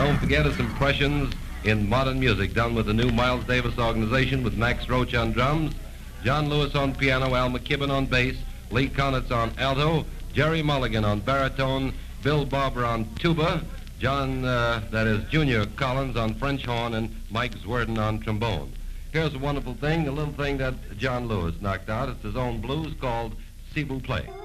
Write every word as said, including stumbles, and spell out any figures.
Don't forget his impressions in modern music done with the new Miles Davis organization with Max Roach on drums, John Lewis on piano, Al McKibben on bass, Lee Konitz on alto, Jerry Mulligan on baritone, Bill Barber on tuba, John, uh, that is Junior Collins on French horn, and Mike Zwerdin on trombone. Here's a wonderful thing, a little thing that John Lewis knocked out. It's his own blues called Si Vous Plaît.